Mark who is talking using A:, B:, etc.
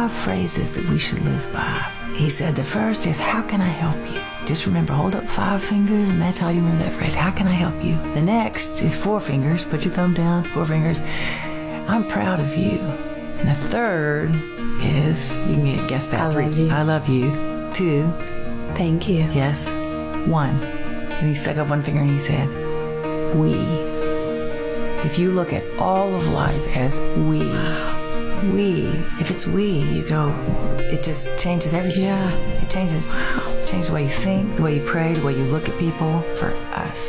A: 5 phrases that we should live by. He said the first is, how can I help you? Just remember, hold up 5 fingers, and that's how you remember that phrase. How can I help you? The next is 4 fingers. Put your thumb down, 4 fingers. I'm proud of you. And the third is, you can guess that.
B: I
A: 3.
B: love you.
A: I love you. 2.
B: Thank you.
A: Yes. 1. And he stuck up 1 finger and he said, we. If you look at all of life as we, if it's we, you go, it just changes everything.
B: Yeah.
A: It changes the way you think, the way you pray, the way you look at people. For us.